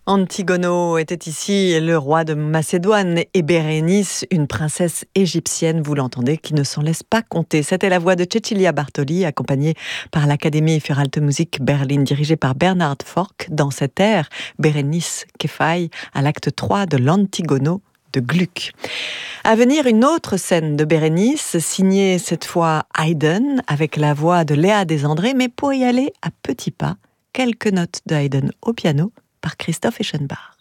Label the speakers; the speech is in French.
Speaker 1: Antigono était ici le roi de Macédoine et Bérénice, une princesse égyptienne, vous l'entendez, qui ne s'en laisse pas compter. C'était la voix de Cecilia Bartoli, accompagnée par l'Académie für Alte Musik Berlin, dirigée par Bernhard Forck, dans cette ère, Bérénice Kefai, à l'acte 3 de l'Antigono de Gluck. À venir, une autre scène de Bérénice, signée cette fois Haydn, avec la voix de Léa Desandré, mais pour y aller à petits pas, quelques notes de Haydn au piano, par Christoph Eschenbach.